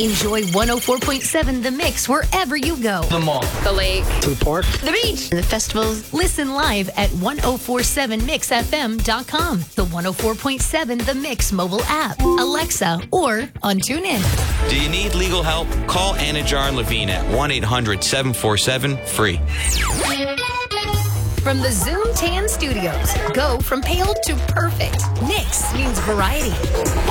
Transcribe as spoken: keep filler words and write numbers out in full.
Enjoy one oh four point seven The Mix wherever you go. The mall. The lake. To the park. The beach. The festivals. Listen live at ten forty-seven mix f m dot com, the one oh four point seven The Mix mobile app, Alexa, or on TuneIn. Do you need legal help? Call Anajar and Levine at one eight hundred seven four seven free. From the Zoom Tan Studios, go from pale to perfect. Nix means variety.